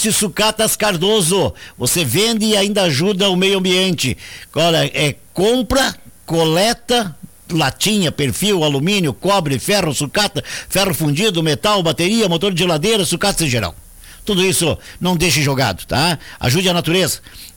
Sucatas Cardoso, você vende e ainda ajuda o meio ambiente. Olha, compra, coleta, latinha, perfil, alumínio, cobre, ferro, sucata, ferro fundido, metal, bateria, motor de geladeira, sucatas em geral. Tudo isso não deixe jogado, tá? Ajude a natureza.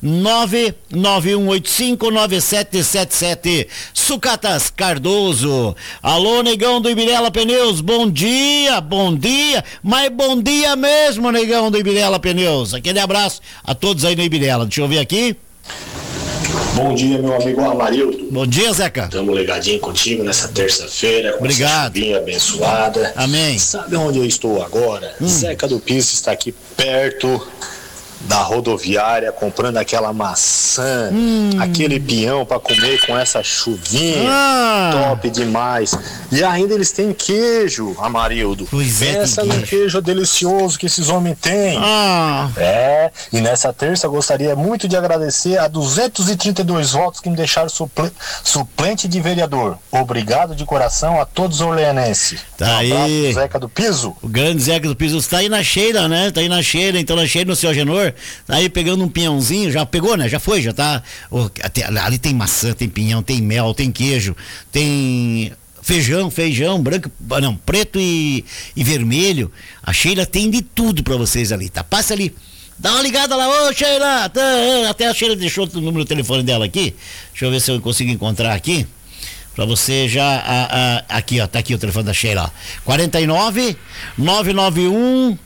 991859777. Sucatas Cardoso. Alô, negão do Ibirela Pneus. Bom dia, mas bom dia mesmo, negão do Ibirela Pneus. Aquele abraço a todos aí no Ibirela. Deixa eu ver aqui. Bom dia, meu amigo Amarildo. Bom dia, Zeca. Estamos ligadinho contigo nessa terça-feira. Com obrigado. Essa chuvinha abençoada. Amém. Sabe onde eu estou agora? Zeca do Piso está aqui perto da rodoviária, comprando aquela maçã, aquele pinhão para comer com essa chuvinha. Top demais. E ainda eles têm queijo, Amarildo. Pensa no queijo delicioso que esses homens têm. E nessa terça eu gostaria muito de agradecer a 232 votos que me deixaram suplente de vereador. Obrigado de coração a todos os orleanenses. Tá aí. Abraço, Zeca do Piso. O grande Zeca do Piso está aí na cheira, né? Tá aí na cheira, então na cheira no seu Agenor. Tá aí pegando um pinhãozinho, já pegou, né? Já foi, já tá. Ali tem maçã, tem pinhão, tem mel, tem queijo, tem feijão branco, não, preto e vermelho. A Sheila tem de tudo pra vocês ali, tá? Passa ali. Dá uma ligada lá, ô Sheila! Até a Sheila deixou o número do telefone dela aqui. Deixa eu ver se eu consigo encontrar aqui. Pra você já. Aqui, ó, tá aqui o telefone da Sheila, ó. 49 991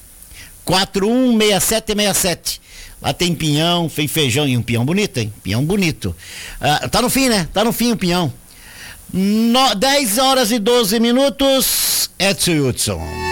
416767. Lá tem pinhão, feijão e um pinhão bonito, hein? Pinhão bonito. Tá no fim, né? Tá no fim o pinhão. 10 horas e 12 minutos. Edson Hudson.